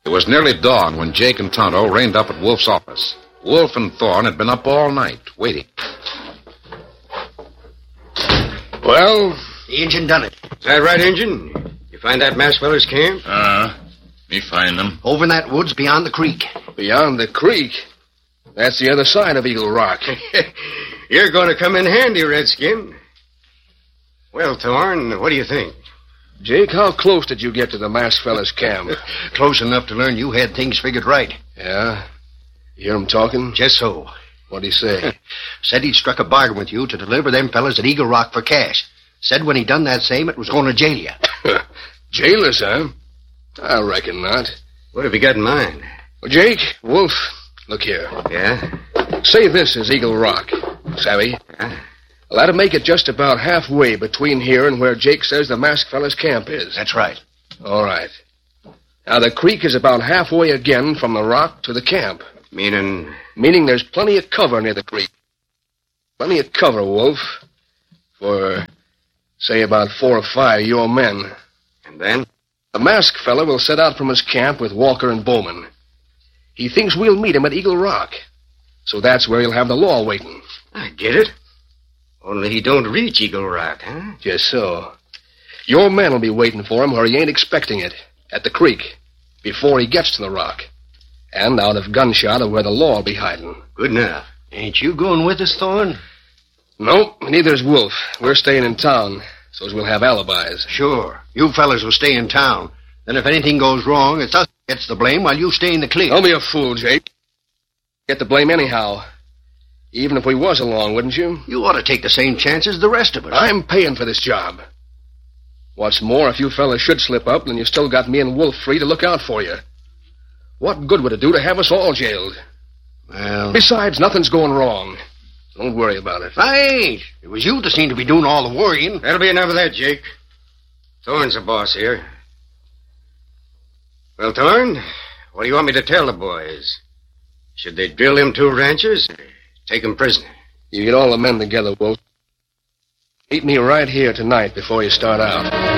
It was nearly dawn when Jake and Tonto reined up at Wolf's office. Wolf and Thorne had been up all night, waiting. Well? The Injun done it. Is that right, Injun? You find that masked feller's camp? Me find them. Over in that woods beyond the creek. Beyond the creek? That's the other side of Eagle Rock. You're going to come in handy, Redskin. Well, Thorne, what do you think? Jake, how close did you get to the masked fella's camp? Close enough to learn you had things figured right. Yeah? You hear him talking? Just so. What'd he say? Said he'd struck a bargain with you to deliver them fellas at Eagle Rock for cash. Said when he done that same, it was going to jail you. Jail us, huh? I reckon not. What have you got in mind? Well, Jake, Wolf, look here. Yeah? Say this is Eagle Rock. Savvy? Yeah. Well, that'll make it just about halfway between here and where Jake says the masked fella's camp is. That's right. All right. Now, the creek is about halfway again from the rock to the camp. Meaning? Meaning there's plenty of cover near the creek. Plenty of cover, Wolf, for, say, about 4 or 5 of your men. And then? The masked fella will set out from his camp with Walker and Bowman. He thinks we'll meet him at Eagle Rock. So that's where he'll have the law waiting. I get it. Only he don't reach Eagle Rock, huh? Just so. Your men will be waiting for him where he ain't expecting it, at the creek, before he gets to the rock. And out of gunshot of where the law will be hiding. Good enough. Ain't you going with us, Thorne? No, neither's Wolf. We're staying in town, so's we'll have alibis. Sure. You fellas will stay in town. Then if anything goes wrong, it's us that gets the blame while you stay in the clear. Don't be a fool, Jake. Get the blame anyhow. Even if we was along, wouldn't you? You ought to take the same chances as the rest of us. I'm paying for this job. What's more, if you fellas should slip up, then you still got me and Wolf free to look out for you. What good would it do to have us all jailed? Well... Besides, nothing's going wrong. Don't worry about it. I ain't. It was you that seemed to be doing all the worrying. That'll be enough of that, Jake. Thorne's the boss here. Well, Thorne, what do you want me to tell the boys? Should they drill them 2 ranchers? Take them prisoner. You get all the men together, Wolf. Meet me right here tonight before you start out.